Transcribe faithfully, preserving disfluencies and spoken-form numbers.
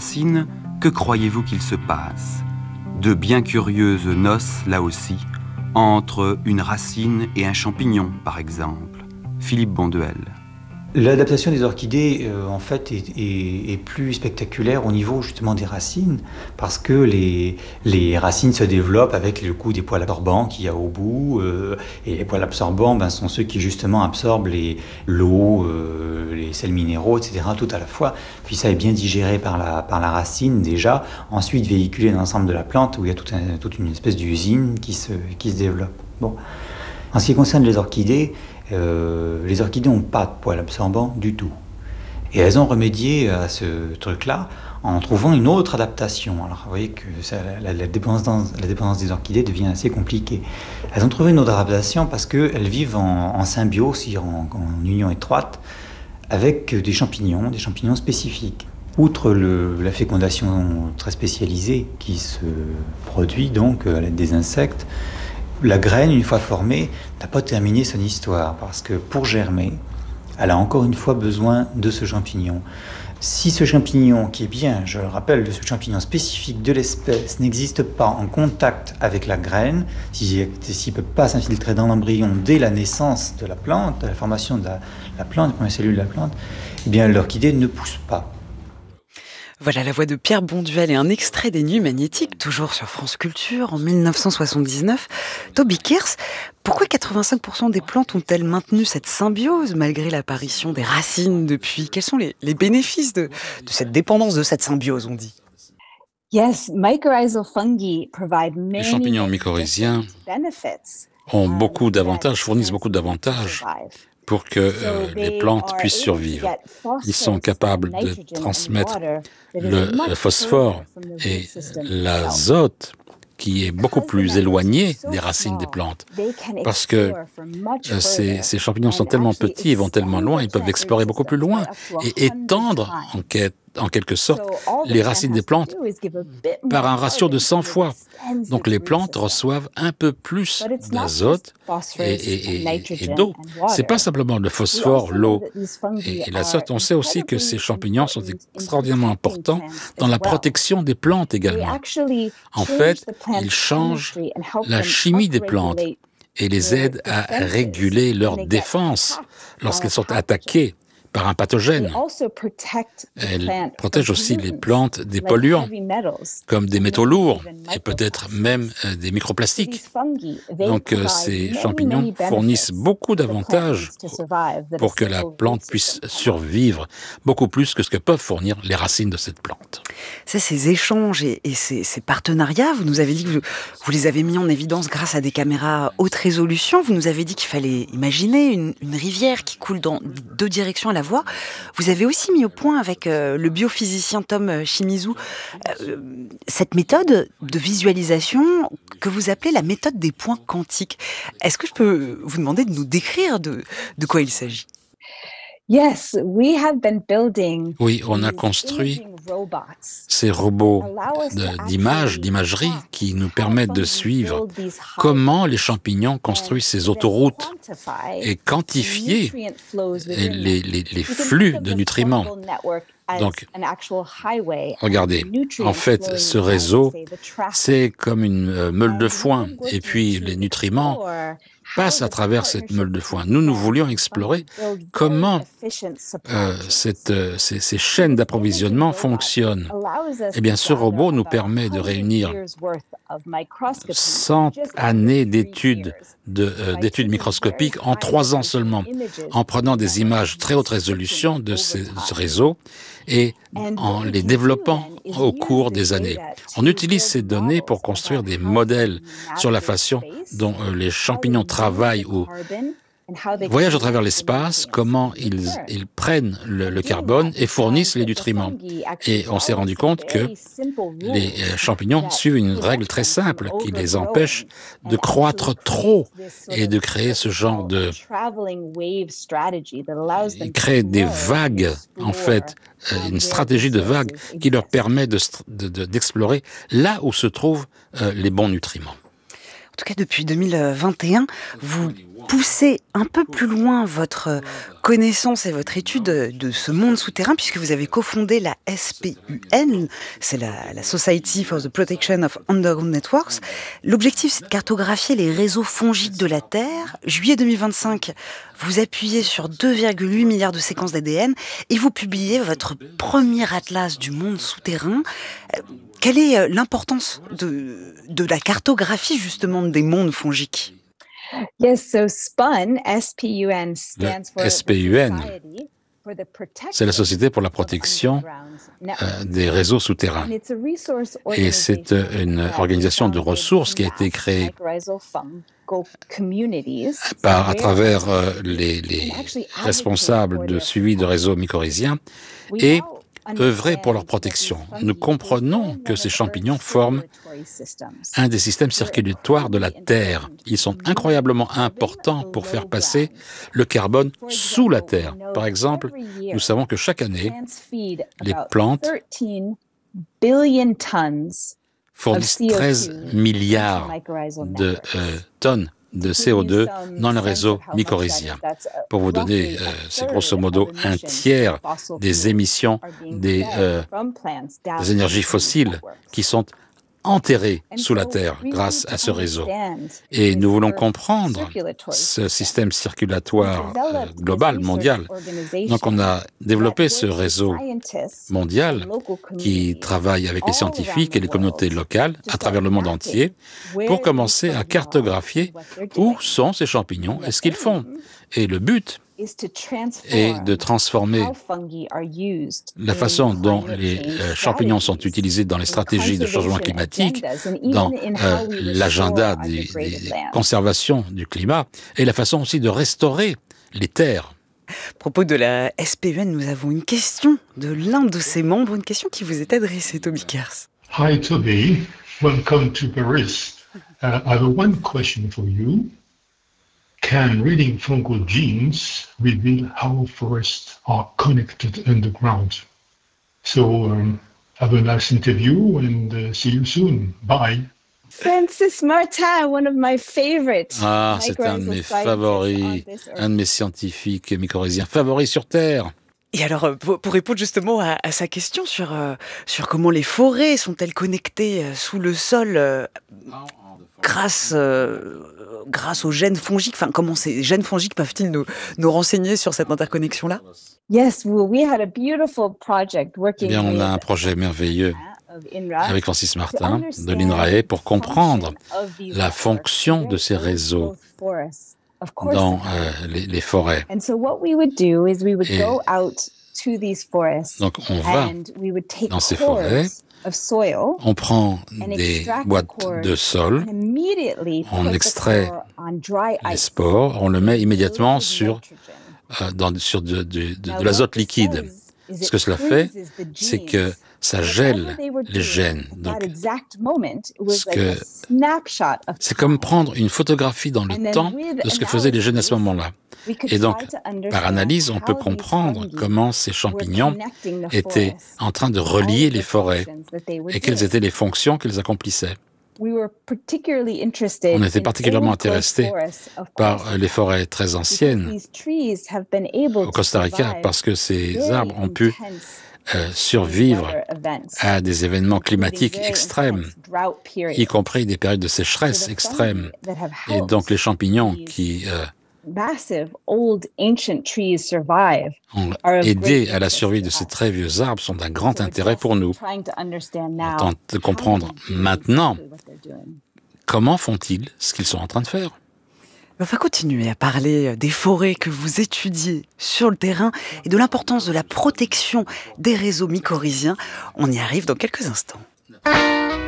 racines, que croyez-vous qu'il se passe? De bien curieuses noces, là aussi, entre une racine et un champignon, par exemple. Philippe Bonduel. L'adaptation des orchidées, euh, en fait, est, est, est plus spectaculaire au niveau justement des racines, parce que les, les racines se développent avec le coup des poils absorbants qu'il y a au bout, euh, et les poils absorbants ben, sont ceux qui justement absorbent les, l'eau, euh, les sels minéraux, et cetera, tout à la fois. Puis ça est bien digéré par la, par la racine déjà, ensuite véhiculé dans l'ensemble de la plante, où il y a tout un, toute une espèce d'usine qui se, qui se développe. Bon. En ce qui concerne les orchidées, Euh, les orchidées n'ont pas de poils absorbants du tout. Et elles ont remédié à ce truc-là en trouvant une autre adaptation. Alors vous voyez que ça, la, la, dépendance, la dépendance des orchidées devient assez compliquée. Elles ont trouvé une autre adaptation parce qu'elles vivent en, en symbiose, en, en union étroite, avec des champignons, des champignons spécifiques. Outre le, la fécondation très spécialisée qui se produit donc à l'aide des insectes, la graine, une fois formée, n'a pas terminé son histoire, parce que pour germer, elle a encore une fois besoin de ce champignon. Si ce champignon, qui est bien, je le rappelle, de ce champignon spécifique de l'espèce, n'existe pas en contact avec la graine, s'il ne peut pas s'infiltrer dans l'embryon dès la naissance de la plante, de la formation de la, la plante, des premières cellules de la plante, eh bien l'orchidée ne pousse pas. Voilà la voix de Pierre Bonduel et un extrait des Nuits Magnétiques, toujours sur France Culture, en dix-neuf cent soixante-dix-neuf. Toby Kears, pourquoi quatre-vingt-cinq pour cent des plantes ont-elles maintenu cette symbiose malgré l'apparition des racines depuis? Quels sont les, les bénéfices de, de cette dépendance, de cette symbiose, on dit? Yes, mycorrhizal fungi provide many Les champignons mycorhiziens ont beaucoup d'avantages, fournissent beaucoup d'avantages pour que euh, les plantes puissent survivre. Ils sont capables de transmettre le, le phosphore et l'azote qui est beaucoup plus éloigné des racines des plantes. Parce que euh, ces, ces champignons sont tellement petits et vont tellement loin, ils peuvent explorer beaucoup plus loin et étendre en, quête, en quelque sorte les racines des plantes par un ratio de cent fois. Donc les plantes reçoivent un peu plus d'azote et, et, et, et d'eau. C'est pas simplement le phosphore, l'eau et, et l'azote. On sait aussi que ces champignons sont extraordinairement importants dans la protection des plantes également. En fait, ils changent la chimie des plantes et les aident à réguler leur défense lorsqu'elles sont attaquées par un pathogène. Elle protège aussi les plantes des polluants, comme des métaux lourds et peut-être même euh, des microplastiques. Donc euh, ces champignons fournissent beaucoup d'avantages pour que la plante puisse survivre, beaucoup plus que ce que peuvent fournir les racines de cette plante. Ça, ces échanges et, et ces, ces partenariats, vous nous avez dit que vous, vous les avez mis en évidence grâce à des caméras haute résolution. Vous nous avez dit qu'il fallait imaginer une, une rivière qui coule dans deux directions à la voix. Vous avez aussi mis au point avec euh, le biophysicien Tom Shimizu euh, cette méthode de visualisation que vous appelez la méthode des points quantiques. Est-ce que je peux vous demander de nous décrire de, de quoi il s'agit ? Yes, we have been building Oui, on a construit ces robots de, d'images, d'imagerie qui nous permettent de suivre comment les champignons construisent ces autoroutes et quantifier les, les, les flux de nutriments. Donc, regardez, en fait, ce réseau, c'est comme une meule de foin, et puis les nutriments passent à travers cette meule de foin. Nous, nous voulions explorer comment euh, cette, euh, ces, ces chaînes d'approvisionnement fonctionnent. Eh bien, ce robot nous permet de réunir cent années d'études, de, euh, d'études microscopiques en trois ans seulement, en prenant des images très haute résolution de, ces, de ce réseau et en les développant au cours des années. On utilise ces données pour construire des modèles sur la façon dont euh, les champignons travaillent ou voyagent à travers l'espace, comment ils, ils prennent le, le carbone et fournissent les nutriments. Et on s'est rendu compte que les champignons suivent une règle très simple qui les empêche de croître trop et de créer ce genre de... Ils créent des vagues, en fait, une stratégie de vagues qui leur permet de, de, de, d'explorer là où se trouvent euh, les bons nutriments. En tout cas, depuis deux mille vingt et un, vous pousser un peu plus loin votre connaissance et votre étude de ce monde souterrain, puisque vous avez cofondé la S P U N, c'est la, la Society for the Protection of Underground Networks. L'objectif, c'est de cartographier les réseaux fongiques de la Terre. Juillet deux mille vingt-cinq, vous appuyez sur deux virgule huit milliards de séquences d'A D N et vous publiez votre premier atlas du monde souterrain. Quelle est l'importance de, de la cartographie, justement, des mondes fongiques? Yes, so SPUN, S P U N, stands for S P U N, c'est la Société pour la protection euh, des réseaux souterrains. Et c'est une organisation de ressources qui a été créée par, à travers euh, les, les responsables de suivi de réseaux mycorhiziens et œuvrer pour leur protection. Nous comprenons que ces champignons forment un des systèmes circulatoires de la Terre. Ils sont incroyablement importants pour faire passer le carbone sous la Terre. Par exemple, nous savons que chaque année, les plantes fournissent treize milliards de euh, tonnes de C O deux dans le réseau mycorhizien. Pour vous donner, euh, c'est grosso modo un tiers des émissions des, euh, des énergies fossiles qui sont enterrés sous la Terre grâce à ce réseau. Et nous voulons comprendre ce système circulatoire euh, global, mondial. Donc on a développé ce réseau mondial qui travaille avec les scientifiques et les communautés locales à travers le monde entier pour commencer à cartographier où sont ces champignons et ce qu'ils font. Et le but est de transformer la façon dont les euh, champignons sont utilisés dans les stratégies de changement climatique, dans euh, l'agenda des, des conservations du climat, et la façon aussi de restaurer les terres. À propos de la S P U N, nous avons une question de l'un de ses membres, une question qui vous est adressée, Toby Kers. Hi Toby, welcome to Paris. Uh, I have one question for you. Can reading fungal genes reveal how forests are connected underground? So, um, have a nice interview and uh, see you soon. Bye. Francis Martin, one of my favorites. Ah, c'est un de mes favoris, un de mes scientifiques mycorhiziens favoris sur Terre. Et alors, pour, pour répondre justement à, à sa question sur, euh, sur comment les forêts sont-elles connectées euh, sous le sol euh, grâce, euh, grâce aux gènes fongiques, enfin, comment ces gènes fongiques peuvent-ils nous, nous renseigner sur cette interconnexion-là? Yes, well, we had a beautiful project working Eh bien, on a un projet merveilleux avec Francis Martin de l'I N R A E pour comprendre la fonction de ces réseaux dans euh, les, les forêts. Et donc, on va dans ces forêts, on prend des boîtes de sol, on extrait les spores, on le met immédiatement sur, euh, dans, sur de, de, de, de l'azote liquide. Ce que cela fait, c'est que ça gèle les gènes. Donc, ce que, c'est comme prendre une photographie dans le temps de ce que faisaient les gènes à ce moment-là. Et donc, par analyse, on peut comprendre comment ces champignons étaient en train de relier les forêts et quelles étaient les fonctions qu'ils accomplissaient. On était particulièrement intéressés par les forêts très anciennes au Costa Rica parce que ces arbres ont pu euh, survivre à des événements climatiques extrêmes, y compris des périodes de sécheresse extrêmes. Et donc les champignons qui euh, ont aidé à la survie de ces très vieux arbres sont d'un grand intérêt pour nous. On tente de comprendre maintenant comment font-ils ce qu'ils sont en train de faire. On va continuer à parler des forêts que vous étudiez sur le terrain et de l'importance de la protection des réseaux mycorhiziens. On y arrive dans quelques instants.